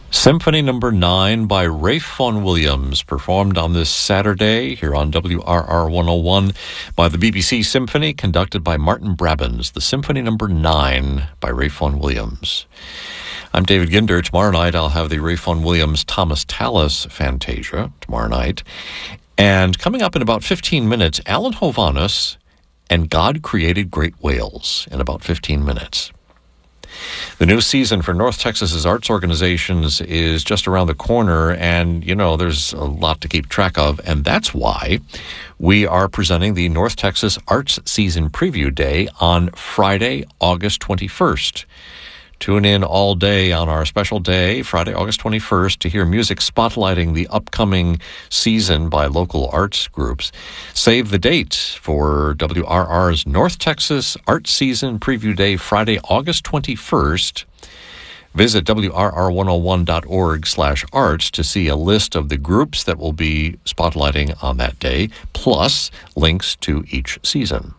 Symphony Number 9 by Ralph Vaughan Williams, performed on this Saturday here on WRR 101 by the BBC Symphony, conducted by Martin Brabbins. The Symphony Number 9 by Ralph Vaughan Williams. I'm David Ginder. Tomorrow night I'll have the Ralph Vaughan Williams Thomas Tallis Fantasia tomorrow night. And coming up in about 15 minutes, Alan Hovhaness and God Created Great Whales in about 15 minutes. The new season for North Texas's arts organizations is just around the corner, and, there's a lot to keep track of, and that's why we are presenting the North Texas Arts Season Preview Day on Friday, August 21st. Tune in all day on our special day, Friday, August 21st, to hear music spotlighting the upcoming season by local arts groups. Save the date for WRR's North Texas Arts Season Preview Day, Friday, August 21st. Visit WRR101.org/arts to see a list of the groups that will be spotlighting on that day, plus links to each season.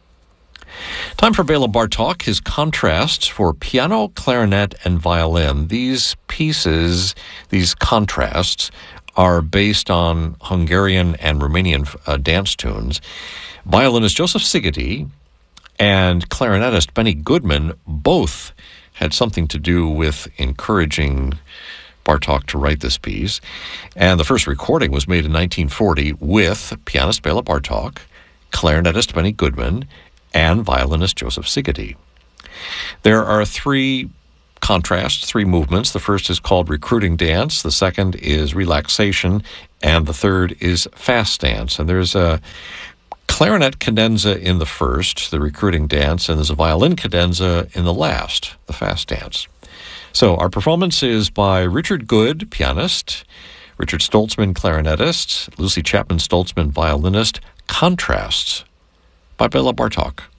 Time for Bela Bartok, his contrasts for piano, clarinet, and violin. These pieces, these contrasts, are based on Hungarian and Romanian dance tunes. Violinist Joseph Szigeti and clarinetist Benny Goodman both had something to do with encouraging Bartok to write this piece. And the first recording was made in 1940 with pianist Bela Bartok, clarinetist Benny Goodman, and violinist Joseph Szigeti. There are three contrasts, three movements. The first is called recruiting dance, the second is relaxation, and the third is fast dance. And there's a clarinet cadenza in the first, the recruiting dance, and there's a violin cadenza in the last, the fast dance. So our performance is by Richard Good, pianist, Richard Stoltzman, clarinetist, Lucy Chapman Stoltzman, violinist. Contrasts by Bela Bartok.